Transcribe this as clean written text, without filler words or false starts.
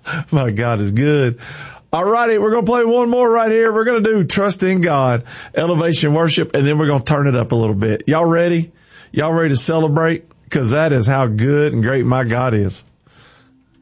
My God is good. All righty, we're going to play one more right here. We're going to do Trust in God, Elevation Worship, and then we're going to turn it up a little bit. Y'all ready? Y'all ready to celebrate? Because that is how good and great my God is.